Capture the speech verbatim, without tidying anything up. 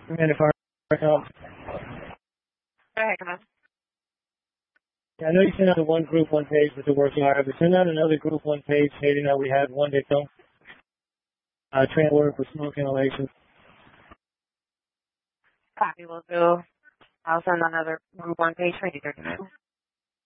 Commander Fire help. Go ahead, come on. Yeah, I know you sent out the one group one page with the working order, but send out another group one page stating that we had one victim. Uh, train order for smoke inhalation. Copy will do. I'll send another group one page for you thirty minutes.